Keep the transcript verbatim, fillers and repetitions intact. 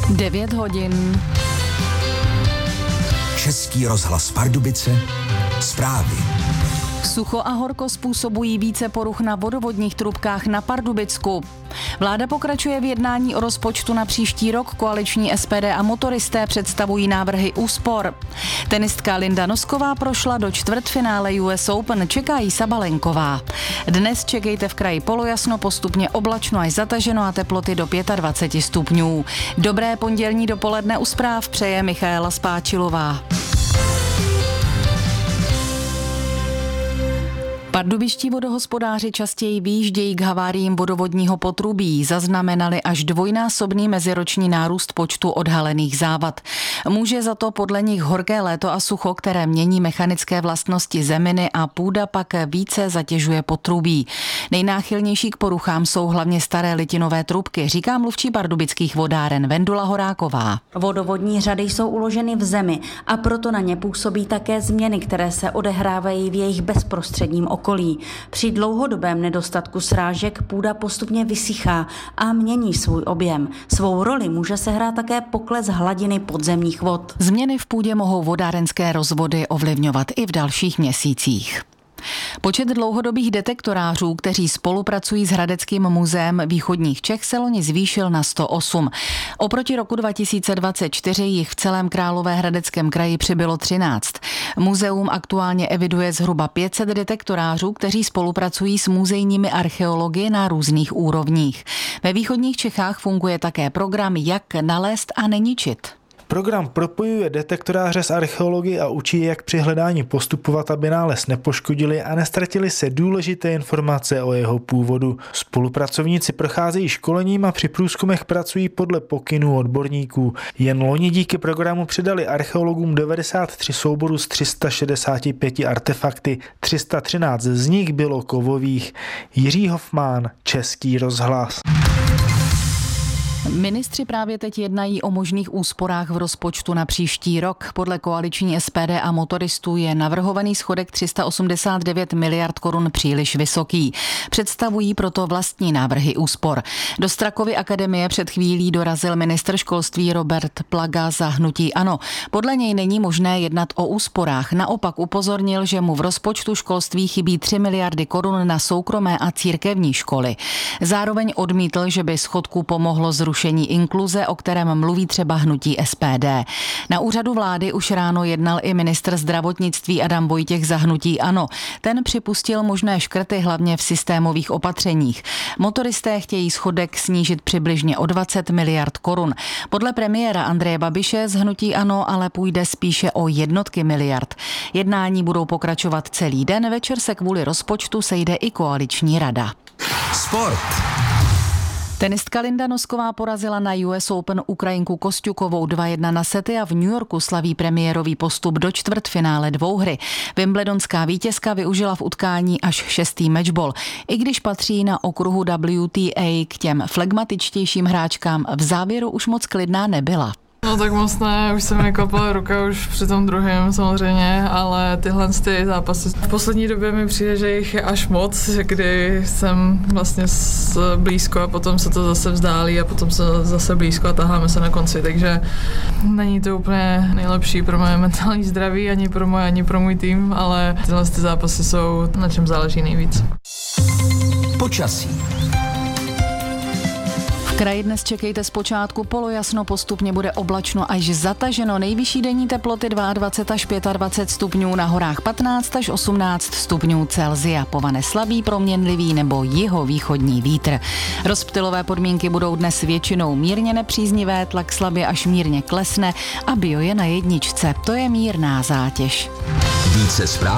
devět hodin. Český rozhlas Pardubice, zprávy. Sucho a horko způsobují více poruch na vodovodních trubkách na Pardubicku. Vláda pokračuje v jednání o rozpočtu na příští rok. Koaliční S P D a motoristé představují návrhy úspor. Tenistka Linda Nosková prošla do čtvrtfinále U S Open, čeká jí Sabalenková. Dnes čekejte v kraji polojasno, postupně oblačno až zataženo a teploty do dvacet pět stupňů. Dobré pondělní dopoledne u zpráv přeje Michaela Spáčilová. Pardubičtí vodohospodáři častěji výjíždějí k haváriím vodovodního potrubí. Zaznamenali až dvojnásobný meziroční nárůst počtu odhalených závad. Může za to podle nich horké léto a sucho, které mění mechanické vlastnosti zeminy a půda pak více zatěžuje potrubí. Nejnáchylnější k poruchám jsou hlavně staré litinové trubky, říká mluvčí pardubických vodáren Vendula Horáková. Vodovodní řady jsou uloženy v zemi a proto na ně působí také změny, které se odehrávají v jejich bezprostředním okolí. Při dlouhodobém nedostatku srážek půda postupně vysychá a mění svůj objem. Svou roli může sehrát také pokles hladiny podzemních vod. Změny v půdě mohou vodárenské rozvody ovlivňovat i v dalších měsících. Počet dlouhodobých detektorářů, kteří spolupracují s Hradeckým muzeem východních Čech, se loni zvýšil na sto osm. Oproti roku dva tisíce dvacet čtyři jich v celém Královéhradeckém kraji přibylo třináct. Muzeum aktuálně eviduje zhruba pět set detektorářů, kteří spolupracují s muzejními archeology na různých úrovních. Ve východních Čechách funguje také program Jak nalézt a neničit. Program propojuje detektoráře s archeology a učí, jak při hledání postupovat, aby nález nepoškodili a nestratili se důležité informace o jeho původu. Spolupracovníci procházejí školením a při průzkumech pracují podle pokynů odborníků. Jen loni díky programu přidali archeologům devadesát tři souborů z tři sta šedesáti pěti artefakty. tři sta třináct z nich bylo kovových. Jiří Hofmán, Český rozhlas. Ministři právě teď jednají o možných úsporách v rozpočtu na příští rok. Podle koaliční S P D a motoristů je navrhovaný schodek tři sta osmdesát devět miliard korun příliš vysoký. Představují proto vlastní návrhy úspor. Do Strakovy akademie před chvílí dorazil ministr školství Robert Plaga za hnutí ANO. Podle něj není možné jednat o úsporách. Naopak upozornil, že mu v rozpočtu školství chybí tři miliardy korun na soukromé a církevní školy. Zároveň odmítl, že by schodku pomohlo zrušení inkluze, o kterém mluví třeba hnutí S P D. Na úřadu vlády už ráno jednal i ministr zdravotnictví Adam Vojtěch za hnutí ANO. Ten připustil možné škrty hlavně v systémových opatřeních. Motoristé chtějí schodek snížit přibližně o dvacet miliard korun. Podle premiéra Andreje Babiše z hnutí ANO ale půjde spíše o jednotky miliard. Jednání budou pokračovat celý den, večer se kvůli rozpočtu sejde i koaliční rada. Sport. Tenistka Linda Nosková porazila na U S Open Ukrajinku Kosťukovou dva jedna na sety a v New Yorku slaví premiérový postup do čtvrtfinále dvouhry. Wimbledonská vítězka využila v utkání až šestý matchball. I když patří na okruhu W T A k těm flegmatičtějším hráčkám, v závěru už moc klidná nebyla. No tak moc ne, už se mi kopala ruka už při tom druhém samozřejmě, ale tyhle ty zápasy v poslední době mi přijde, že jich je až moc, kdy jsem vlastně blízko a potom se to zase vzdálí a potom se zase blízko a taháme se na konci, takže není to úplně nejlepší pro moje mentální zdraví, ani pro moje, ani pro můj tým, ale tyhle ty zápasy jsou na čem záleží nejvíc. Počasí. V kraji dnes čekejte zpočátku polojasno, postupně bude oblačno až zataženo. Nejvyšší denní teploty dvacet dva až dvacet pět stupňů, na horách patnáct až osmnáct stupňů Celsia. Povane slabý, proměnlivý nebo jihovýchodní vítr. Rozptylové podmínky budou dnes většinou mírně nepříznivé, tlak slabě až mírně klesne a bio je na jedničce. To je mírná zátěž. Více zpráv